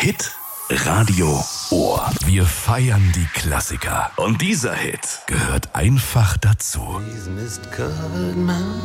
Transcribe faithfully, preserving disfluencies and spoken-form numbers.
Hit Radio Ohr. Wir feiern die Klassiker. Und dieser Hit gehört einfach dazu.